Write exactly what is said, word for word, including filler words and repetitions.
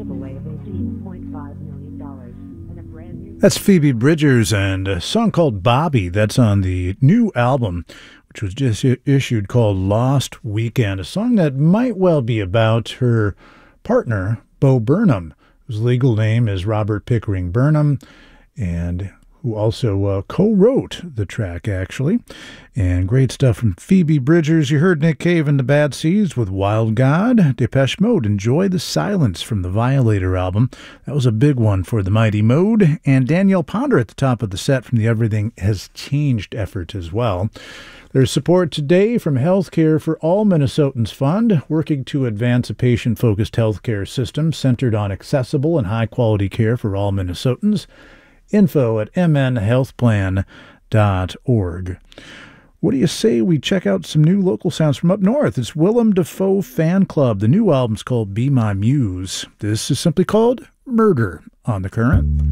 giveaway of eighteen point five million dollars and a brand new... That's Phoebe Bridgers and a song called Bobby. That's on the new album, which was just issued, called Lost Weekend, a song that might well be about her partner, Bo Burnham, whose legal name is Robert Pickering Burnham, and who also uh, co-wrote the track, actually. And great stuff from Phoebe Bridgers. You heard Nick Cave and the Bad Seeds with Wild God. Depeche Mode, Enjoy the Silence from the Violator album. That was a big one for the Mighty Mode. And Danielle Ponder at the top of the set from the Everything Has Changed effort as well. There's support today from Healthcare for All Minnesotans Fund, working to advance a patient-focused healthcare system centered on accessible and high-quality care for all Minnesotans. Info at m n health plan dot org. What do you say we check out some new local sounds from up north? It's Willem Dafoe Fan Club. The new album's called Be My Muse. This is simply called Murder on The Current.